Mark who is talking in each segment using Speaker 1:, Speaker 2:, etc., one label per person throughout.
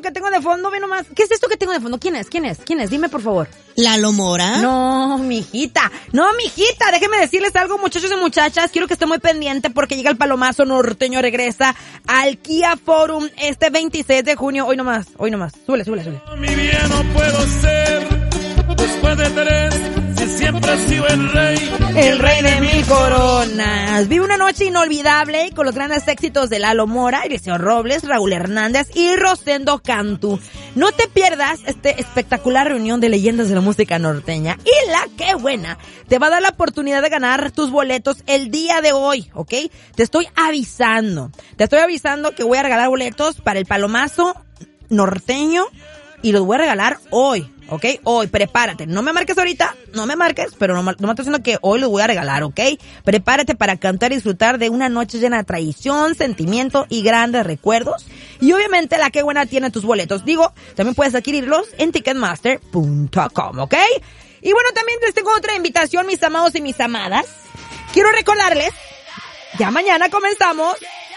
Speaker 1: que tengo de fondo? Ve nomás. ¿Qué es esto que tengo de fondo? ¿Quién es? Dime, por favor.
Speaker 2: ¿Lalo Mora?
Speaker 1: No, mijita. Déjenme decirles algo, muchachos y muchachas. Quiero que estén muy pendientes porque llega el Palomazo Norteño, regresa al Kia Forum este 26 de junio. Hoy nomás. Súbele.
Speaker 3: Mi vida no puedo ser después de 3, si siempre he sido el rey
Speaker 1: de mil coronas. Vive una noche inolvidable con los grandes éxitos de Lalo Mora, Eliseo Robles, Raúl Hernández y Rosendo Cantú. No te pierdas este espectacular reunión de leyendas de la música norteña. Y la que buena te va a dar la oportunidad de ganar tus boletos el día de hoy, ¿ok? Te estoy avisando que voy a regalar boletos para el Palomazo Norteño y los voy a regalar hoy, ¿ok? Hoy, prepárate. No me marques ahorita, pero no me estoy diciendo que hoy los voy a regalar, ¿ok? Prepárate para cantar y disfrutar de una noche llena de tradición, sentimiento y grandes recuerdos. Y obviamente la que buena tiene tus boletos. Digo, también puedes adquirirlos en ticketmaster.com, ¿ok? Y bueno, también les tengo otra invitación, mis amados y mis amadas. Quiero recordarles, ya mañana comenzamos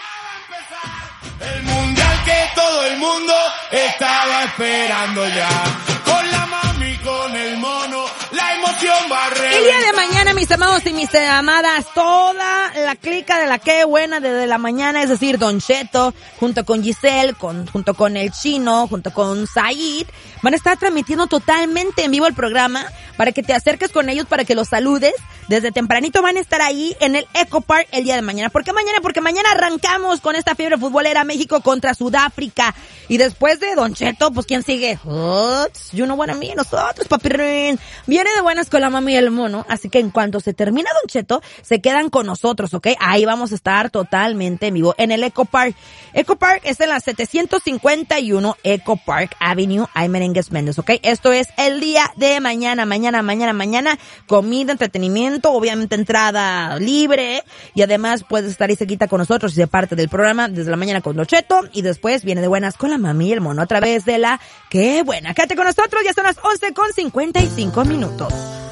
Speaker 3: el mundial que todo el mundo estaba esperando ya. Con la mami, con el mono, la emoción va a reventar.
Speaker 1: El día de mañana, mis amados y mis amadas, toda la clica de la que buena desde la mañana, es decir, Don Cheto, junto con Giselle, junto con el Chino, junto con Said, van a estar transmitiendo totalmente en vivo el programa para que te acerques con ellos, para que los saludes. Desde tempranito van a estar ahí en el Eco Park el día de mañana. ¿Por qué mañana? Porque mañana arrancamos con esta fiebre futbolera, México contra Sudáfrica. Y después de Don Cheto, pues ¿quién sigue? You know what I mean, nosotros, papirrín. Viene de buenas con la mami y el mono, así que en cuanto se termina Don Cheto, se quedan con nosotros, ¿ok? Ahí vamos a estar totalmente en vivo en el Eco Park. Eco Park es en la 751 Eco Park Avenue, hay Merengues Méndez, ¿ok? Esto es el día de mañana, comida, entretenimiento, obviamente entrada libre, y además puedes estar ahí cerquita con nosotros y ser parte del programa desde la mañana con Don Cheto, y después viene de buenas con la mami y el mono a través de la que buena. Quédate con nosotros, ya son las 11:55.